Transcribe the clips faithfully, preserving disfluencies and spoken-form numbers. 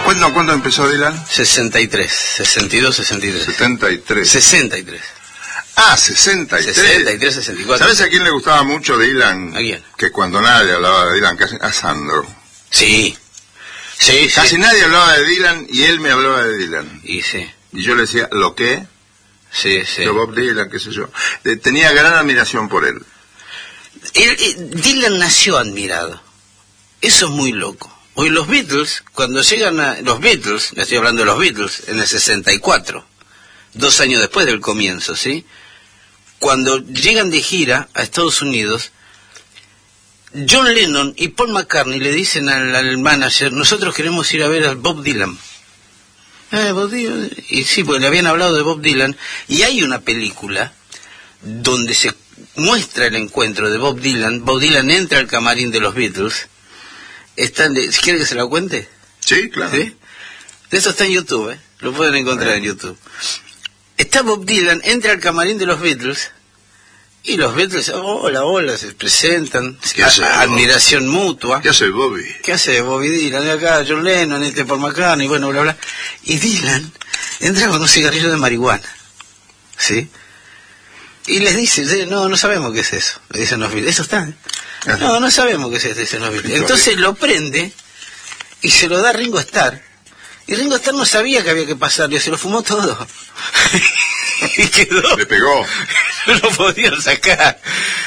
¿Cuándo, ¿Cuándo empezó Dylan? sesenta y tres, sesenta y dos, sesenta y tres. setenta y tres. sesenta y tres. Ah, sesenta y tres. sesenta y tres, sesenta y cuatro. ¿Sabes a quién le gustaba mucho Dylan? ¿A quién? Que cuando nadie hablaba de Dylan, casi a Sandro. Sí. Sí, Casi sí. nadie hablaba de Dylan y él me hablaba de Dylan. Y sí. Y yo le decía, ¿lo qué? Sí, sí. Yo, Bob Dylan, qué sé yo. Eh, Tenía gran admiración por él. Él, eh, Dylan nació admirado. Eso es muy loco. Hoy los Beatles, cuando llegan a... Los Beatles, le estoy hablando de los Beatles, en el sesenta y cuatro, dos años después del comienzo, ¿sí? Cuando llegan de gira a Estados Unidos, John Lennon y Paul McCartney le dicen al, al manager, nosotros queremos ir a ver a Bob Dylan. Eh, Bob Dylan. Y sí, pues le habían hablado de Bob Dylan, y hay una película donde se muestra el encuentro de Bob Dylan. Bob Dylan entra al camarín de los Beatles. Están de, ¿quiere que se la cuente? Sí, claro. ¿Sí? De eso está en YouTube, ¿eh? Lo pueden encontrar en YouTube. Está Bob Dylan, entra al camarín de los Beatles, y los Beatles, hola, hola, se presentan, ¿Qué hace, a, admiración mutua. ¿Qué hace Bobby? ¿Qué hace Bobby Dylan? De acá, John Lennon, este Paul McCartney, bueno, bla, bla. Y Dylan entra con un cigarrillo de marihuana, ¿sí? Y les dice, no, no sabemos qué es eso, le dicen los Beatles. Eso está, ¿eh? No, no sabemos qué es eso, dicen los Beatles. Entonces lo prende y se lo da a Ringo Starr. Y Ringo Starr no sabía que había que pasarle, se lo fumó todo. Y quedó. Le pegó. No lo podían sacar.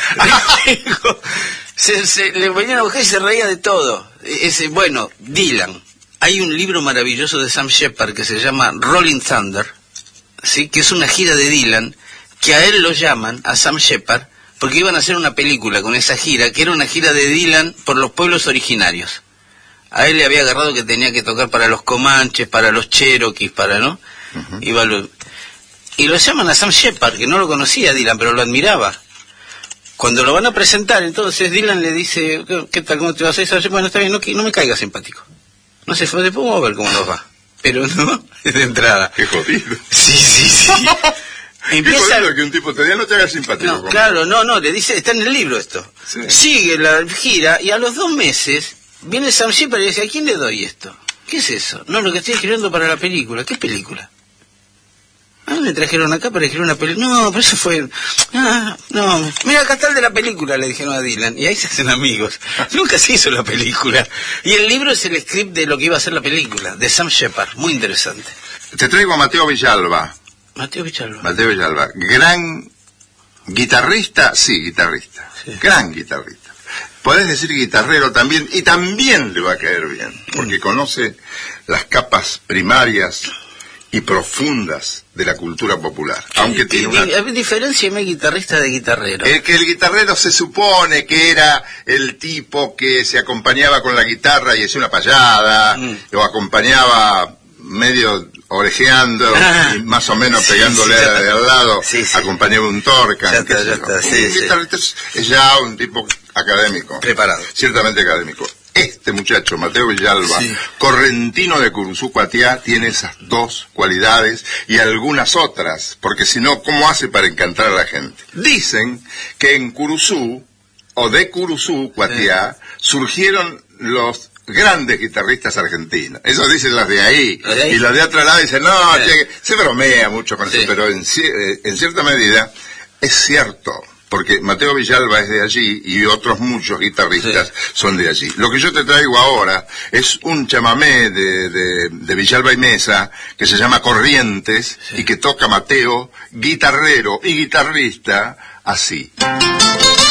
se, se, le venían a buscar y se reía de todo. Ese, bueno, Dylan. Hay un libro maravilloso de Sam Shepard que se llama Rolling Thunder, ¿sí? Que es una gira de Dylan, que a él lo llaman, a Sam Shepard, porque iban a hacer una película con esa gira, que era una gira de Dylan por los pueblos originarios. A él le había agarrado que tenía que tocar para los comanches, para los cherokees, para, ¿no? Uh-huh. Iba lo... Y lo llaman a Sam Shepard, que no lo conocía a Dylan, pero lo admiraba. Cuando lo van a presentar, entonces Dylan le dice, ¿qué, qué tal, cómo te vas a hacer? Bueno, está bien, no, no me caiga simpático. No sé, después vamos a ver cómo nos va. Pero no, es de entrada. Qué jodido. Sí, sí, sí. Empieza... Qué jodido que un tipo te diga, no te hagas simpático. No, claro, no, no, le dice, está en el libro esto. Sí. Sigue la gira y a los dos meses viene Sam Shepard y dice, ¿a quién le doy esto? ¿Qué es eso? No, lo que estoy escribiendo para la película. ¿Qué película? Ah, me trajeron acá para escribir una película. No, pero eso fue... Ah, no, mira, acá está el de la película, le dijeron a Dylan. Y ahí se hacen amigos. Nunca se hizo la película. Y el libro es el script de lo que iba a ser la película, de Sam Shepard. Muy interesante. Te traigo a Mateo Villalba. Mateo Villalba. Mateo Villalba. Gran guitarrista, sí, guitarrista. Sí. Gran guitarrista. Podés decir guitarrero también, y también le va a caer bien, porque conoce las capas primarias y profundas de la cultura popular. Aunque tiene una... Diferencia guitarrista de guitarrero. El que el guitarrero se supone que era el tipo que se acompañaba con la guitarra y hacía una payada, mm. lo acompañaba medio orejeando ah, y más o menos sí, pegándole sí, de al lado, sí, sí. acompañaba un torca. Ya está, ya está, sí, un guitarrista sí. es ya un tipo académico. Preparado. Ciertamente académico. Este muchacho, Mateo Villalba, sí. correntino de Curuzú, Cuatiá, tiene esas dos cualidades y algunas otras, porque si no, ¿cómo hace para encantar a la gente? Dicen que en Curuzú, o de Curuzú, Cuatiá, sí. surgieron los grandes guitarristas argentinos. Eso dicen las de ahí. ¿De ahí? Y los de otro lado dicen, no, sí. che, se bromea mucho con sí. eso, pero en, en cierta medida es cierto. Porque Mateo Villalba es de allí y otros muchos guitarristas sí. son de allí. Lo que yo te traigo ahora es un chamamé de, de, de Villalba y Mesa que se llama Corrientes sí. y que toca Mateo, guitarrero y guitarrista, así.